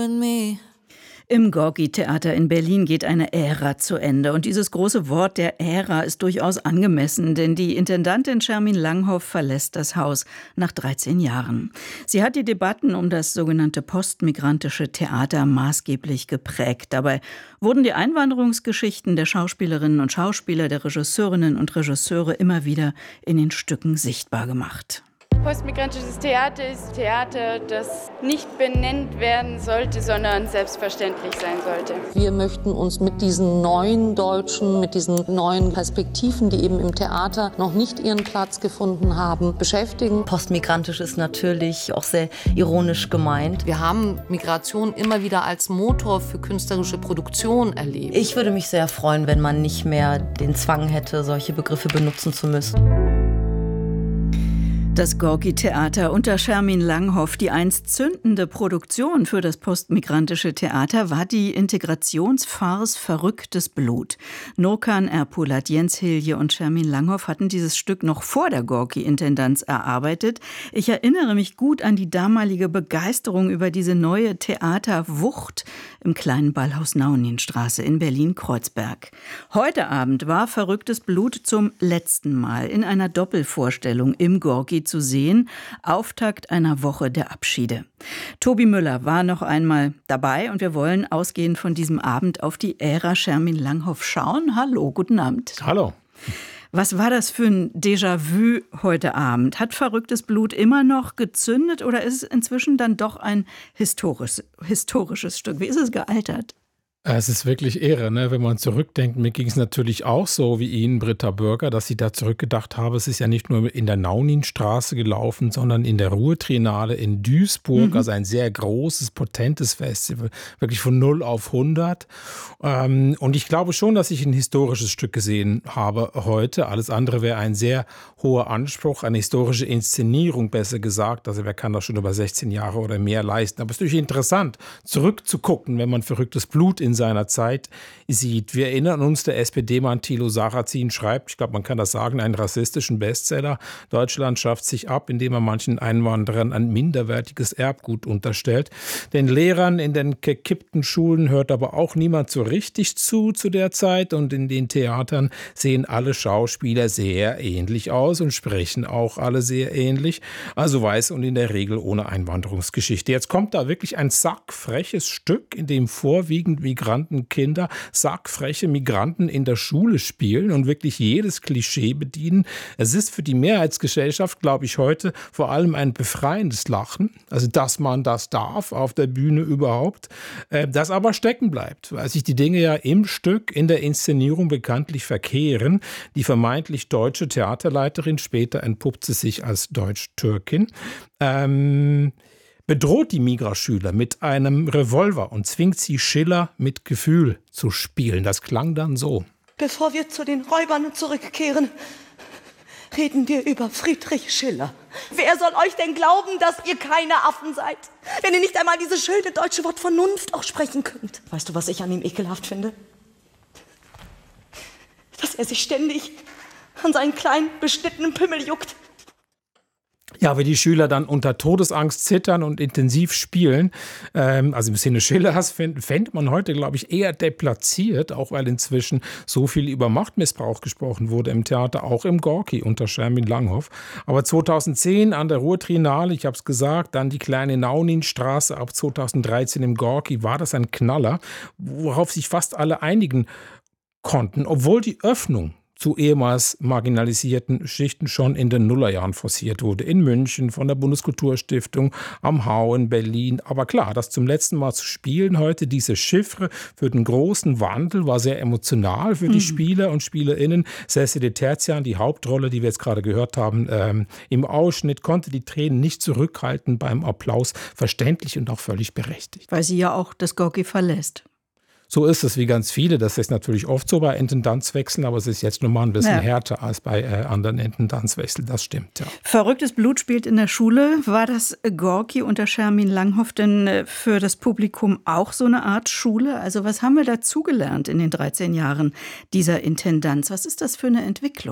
in me. Im Gorki-Theater in Berlin geht eine Ära zu Ende. Und dieses große Wort der Ära ist durchaus angemessen, denn die Intendantin Schermin Langhoff verlässt das Haus nach 13 Jahren. Sie hat die Debatten um das sogenannte postmigrantische Theater maßgeblich geprägt. Dabei wurden die Einwanderungsgeschichten der Schauspielerinnen und Schauspieler, der Regisseurinnen und Regisseure immer wieder in den Stücken sichtbar gemacht. Postmigrantisches Theater ist Theater, das nicht benannt werden sollte, sondern selbstverständlich sein sollte. Wir möchten uns mit diesen neuen Deutschen, mit diesen neuen Perspektiven, die eben im Theater noch nicht ihren Platz gefunden haben, beschäftigen. Postmigrantisch ist natürlich auch sehr ironisch gemeint. Wir haben Migration immer wieder als Motor für künstlerische Produktion erlebt. Ich würde mich sehr freuen, wenn man nicht mehr den Zwang hätte, solche Begriffe benutzen zu müssen. Das Gorki-Theater unter Schermin Langhoff, die einst zündende Produktion für das postmigrantische Theater, war die Integrationsfarce Verrücktes Blut. Nurkan Erpolat, Jens Hilje und Schermin Langhoff hatten dieses Stück noch vor der Gorki-Intendanz erarbeitet. Ich erinnere mich gut an die damalige Begeisterung über diese neue Theaterwucht im kleinen Ballhaus Naueninstraße in Berlin-Kreuzberg. Heute Abend war Verrücktes Blut zum letzten Mal in einer Doppelvorstellung im Gorki zu sehen. Auftakt einer Woche der Abschiede. Tobi Müller war noch einmal dabei und wir wollen ausgehend von diesem Abend auf die Ära Schermin Langhoff schauen. Hallo, guten Abend. Hallo. Was war das für ein Déjà-vu heute Abend? Hat Verrücktes Blut immer noch gezündet oder ist es inzwischen dann doch ein historisches Stück? Wie ist es gealtert? Es ist wirklich Ehre, ne? Wenn man zurückdenkt. Mir ging es natürlich auch so wie Ihnen, Britta Bürger, dass ich da zurückgedacht habe. Es ist ja nicht nur in der Nauninstraße gelaufen, sondern in der Ruhr-Triennale in Duisburg. Also ein sehr großes, potentes Festival. Wirklich von 0 auf 100. Und ich glaube schon, dass ich ein historisches Stück gesehen habe heute. Alles andere wäre ein sehr hoher Anspruch, eine historische Inszenierung, besser gesagt. Also wer kann das schon über 16 Jahre oder mehr leisten? Aber es ist natürlich interessant, zurückzugucken, wenn man Verrücktes Blut in seiner Zeit sieht. Wir erinnern uns, der SPD-Mann Thilo Sarrazin schreibt, ich glaube, man kann das sagen, einen rassistischen Bestseller. Deutschland schafft sich ab, indem er manchen Einwanderern ein minderwertiges Erbgut unterstellt. Den Lehrern in den gekippten Schulen hört aber auch niemand so richtig zu der Zeit. Und in den Theatern sehen alle Schauspieler sehr ähnlich aus und sprechen auch alle sehr ähnlich. Also weiß und in der Regel ohne Einwanderungsgeschichte. Jetzt kommt da wirklich ein sackfreches Stück, in dem vorwiegend Migrantenkinder sackfreche Migranten in der Schule spielen und wirklich jedes Klischee bedienen. Es ist für die Mehrheitsgesellschaft, glaube ich, heute vor allem ein befreiendes Lachen. Also, dass man das darf auf der Bühne überhaupt. Das aber stecken bleibt, weil sich die Dinge ja im Stück, in der Inszenierung bekanntlich verkehren. Die vermeintlich deutsche Theaterleiterin, später entpuppt sie sich als Deutsch-Türkin, bedroht die Migra-Schüler mit einem Revolver und zwingt sie, Schiller mit Gefühl zu spielen. Das klang dann so. Bevor wir zu den Räubern zurückkehren, reden wir über Friedrich Schiller. Wer soll euch denn glauben, dass ihr keine Affen seid, wenn ihr nicht einmal dieses schöne deutsche Wort Vernunft aussprechen könnt? Weißt du, was ich an ihm ekelhaft finde? Dass er sich ständig an seinen kleinen, beschnittenen Pimmel juckt. Ja, wie die Schüler dann unter Todesangst zittern und intensiv spielen, also im Sinne Schillers, fände man heute, glaube ich, eher deplatziert, auch weil inzwischen so viel über Machtmissbrauch gesprochen wurde im Theater, auch im Gorki unter Schermin Langhoff. Aber 2010 an der Ruhr-Triennale, ich habe es gesagt, dann die kleine Nauninstraße, ab 2013 im Gorki, war das ein Knaller, worauf sich fast alle einigen konnten, obwohl die Öffnung zu ehemals marginalisierten Schichten schon in den Nullerjahren forciert wurde. In München, von der Bundeskulturstiftung, am Hau in Berlin. Aber klar, das zum letzten Mal zu spielen heute, diese Chiffre für den großen Wandel, war sehr emotional für die Spieler und SpielerInnen. Cécile Terzian, die Hauptrolle, die wir jetzt gerade gehört haben, im Ausschnitt, konnte die Tränen nicht zurückhalten beim Applaus. Verständlich und auch völlig berechtigt. Weil sie ja auch das Gorki verlässt. So ist es wie ganz viele. Das ist natürlich oft so bei Intendanzwechseln, aber es ist jetzt nun mal ein bisschen härter als bei anderen Intendanzwechseln. Das stimmt, ja. Verrücktes Blut spielt in der Schule. War das Gorki unter Schermin Langhoff denn für das Publikum auch so eine Art Schule? Also was haben wir dazugelernt in den 13 Jahren dieser Intendanz? Was ist das für eine Entwicklung?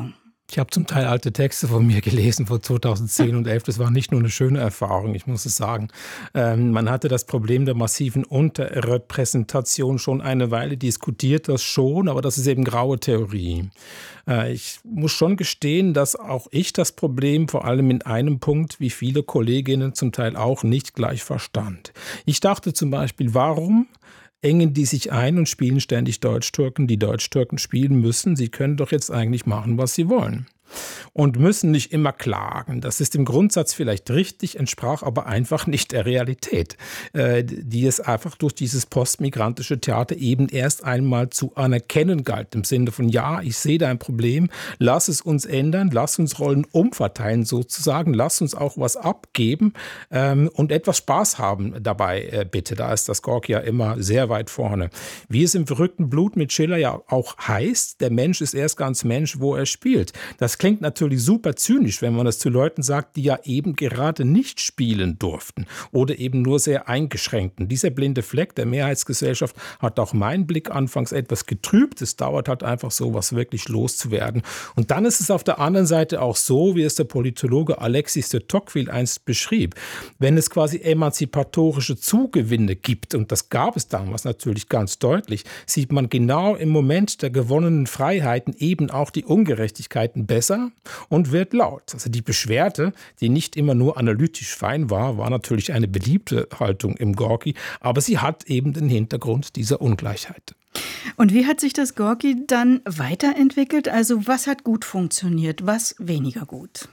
Ich habe zum Teil alte Texte von mir gelesen von 2010 und 11. Das war nicht nur eine schöne Erfahrung, ich muss es sagen. Man hatte das Problem der massiven Unterrepräsentation schon eine Weile diskutiert, das schon, aber das ist eben graue Theorie. Ich muss schon gestehen, dass auch ich das Problem vor allem in einem Punkt, wie viele Kolleginnen zum Teil auch, nicht gleich verstand. Ich dachte zum Beispiel, warum engen die sich ein und spielen ständig Deutsch-Türken, die Deutsch-Türken spielen müssen? Sie können doch jetzt eigentlich machen, was sie wollen. Und müssen nicht immer klagen. Das ist im Grundsatz vielleicht richtig, entsprach aber einfach nicht der Realität, die es einfach durch dieses postmigrantische Theater eben erst einmal zu anerkennen galt. Im Sinne von, ja, ich sehe da ein Problem, lass es uns ändern, lass uns Rollen umverteilen sozusagen, lass uns auch was abgeben und etwas Spaß haben dabei, bitte. Da ist das Gorki ja immer sehr weit vorne. Wie es im verrückten Blut mit Schiller ja auch heißt, der Mensch ist erst ganz Mensch, wo er spielt. Das klingt natürlich super zynisch, wenn man das zu Leuten sagt, die ja eben gerade nicht spielen durften oder eben nur sehr eingeschränkt. Und dieser blinde Fleck der Mehrheitsgesellschaft hat auch meinen Blick anfangs etwas getrübt. Es dauert halt einfach so, was wirklich loszuwerden. Und dann ist es auf der anderen Seite auch so, wie es der Politologe Alexis de Tocqueville einst beschrieb. Wenn es quasi emanzipatorische Zugewinne gibt, und das gab es damals natürlich ganz deutlich, sieht man genau im Moment der gewonnenen Freiheiten eben auch die Ungerechtigkeiten besser und wird laut. Also die Beschwerde, die nicht immer nur analytisch fein war natürlich eine beliebte Haltung im Gorki, aber sie hat eben den Hintergrund dieser Ungleichheit. Und wie hat sich das Gorki dann weiterentwickelt? Also was hat gut funktioniert, was weniger gut?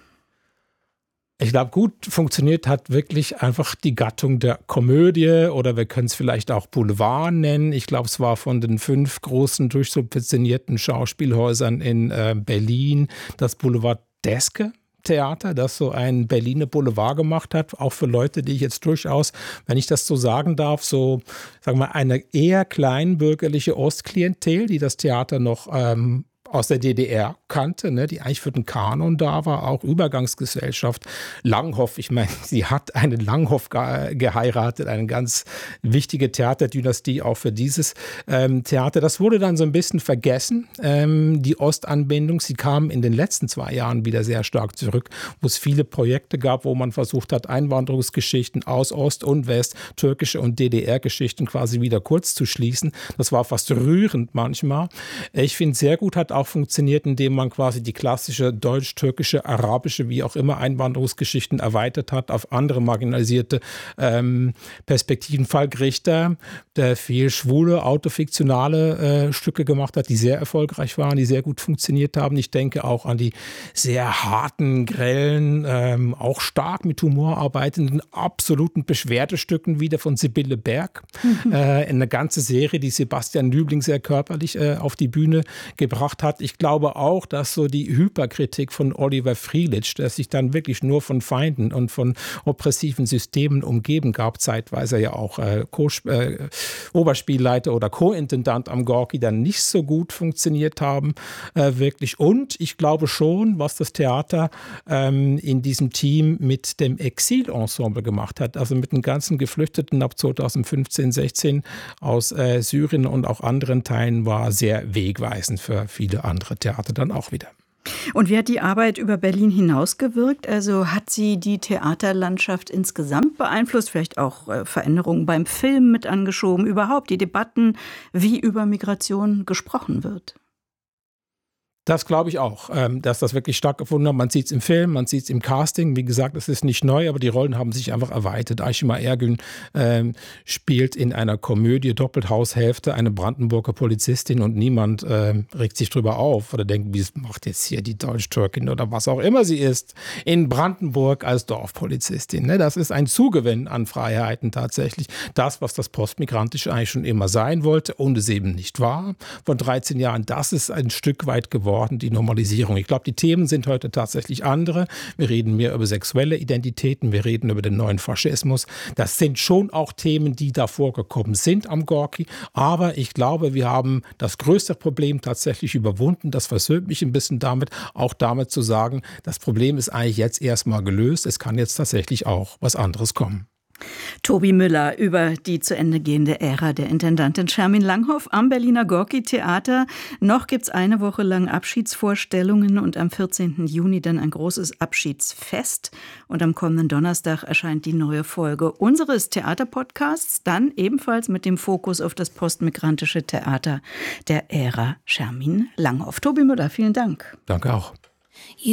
Ich glaube, gut funktioniert hat wirklich einfach die Gattung der Komödie oder wir können es vielleicht auch Boulevard nennen. Ich glaube, es war von den 5 großen durchsubventionierten Schauspielhäusern in Berlin das Boulevardeske Theater, das so einen Berliner Boulevard gemacht hat, auch für Leute, die ich jetzt durchaus, wenn ich das so sagen darf, so, sagen wir mal, eine eher kleinbürgerliche Ostklientel, die das Theater noch aus der DDR kannte, ne, die eigentlich für den Kanon da war, auch Übergangsgesellschaft. Langhoff, ich meine, sie hat einen Langhoff geheiratet, eine ganz wichtige Theaterdynastie auch für dieses Theater. Das wurde dann so ein bisschen vergessen, die Ostanbindung. Sie kam in den letzten 2 Jahren wieder sehr stark zurück, wo es viele Projekte gab, wo man versucht hat, Einwanderungsgeschichten aus Ost und West, türkische und DDR-Geschichten quasi wieder kurz zu schließen. Das war fast rührend manchmal. Ich finde, sehr gut hat auch funktioniert, indem man quasi die klassische deutsch-türkische, arabische, wie auch immer Einwanderungsgeschichten erweitert hat auf andere marginalisierte Perspektiven. Falk Richter, der viel schwule, autofiktionale Stücke gemacht hat, die sehr erfolgreich waren, die sehr gut funktioniert haben. Ich denke auch an die sehr harten, grellen, auch stark mit Humor arbeitenden, absoluten Beschwerdestücken wieder von Sibylle Berg. Eine ganze Serie, die Sebastian Lübling sehr körperlich auf die Bühne gebracht hat. Ich glaube auch, dass so die Hyperkritik von Oliver Frielich, der sich dann wirklich nur von Feinden und von oppressiven Systemen umgeben gab, zeitweise ja auch Oberspielleiter oder Co-Intendant am Gorki, dann nicht so gut funktioniert haben, wirklich. Und ich glaube schon, was das Theater in diesem Team mit dem Exil-Ensemble gemacht hat, also mit den ganzen Geflüchteten ab 2015, 16 aus Syrien und auch anderen Teilen, war sehr wegweisend für viele andere Theater dann auch wieder. Und wie hat die Arbeit über Berlin hinausgewirkt? Also hat sie die Theaterlandschaft insgesamt beeinflusst, vielleicht auch Veränderungen beim Film mit angeschoben, überhaupt die Debatten, wie über Migration gesprochen wird? Das glaube ich auch, dass das wirklich stattgefunden hat. Man sieht es im Film, man sieht es im Casting. Wie gesagt, es ist nicht neu, aber die Rollen haben sich einfach erweitert. Ayşema Ergün spielt in einer Komödie Doppelhaushälfte eine Brandenburger Polizistin und niemand regt sich drüber auf oder denkt, wie macht jetzt hier die Deutsch-Türkin oder was auch immer sie ist, in Brandenburg als Dorfpolizistin. Ne? Das ist ein Zugewinn an Freiheiten tatsächlich. Das, was das Postmigrantische eigentlich schon immer sein wollte und es eben nicht war. Vor 13 Jahren, das ist ein Stück weit geworden. Die Normalisierung. Ich glaube, die Themen sind heute tatsächlich andere. Wir reden mehr über sexuelle Identitäten, wir reden über den neuen Faschismus. Das sind schon auch Themen, die da vorgekommen sind am Gorki. Aber ich glaube, wir haben das größte Problem tatsächlich überwunden. Das versöhnt mich ein bisschen damit, auch damit zu sagen, das Problem ist eigentlich jetzt erstmal gelöst. Es kann jetzt tatsächlich auch was anderes kommen. Tobi Müller über die zu Ende gehende Ära der Intendantin Schermin Langhoff am Berliner Gorki-Theater. Noch gibt's eine Woche lang Abschiedsvorstellungen und am 14. Juni dann ein großes Abschiedsfest. Und am kommenden Donnerstag erscheint die neue Folge unseres Theaterpodcasts, dann ebenfalls mit dem Fokus auf das postmigrantische Theater der Ära Schermin Langhoff. Tobi Müller, vielen Dank. Danke auch.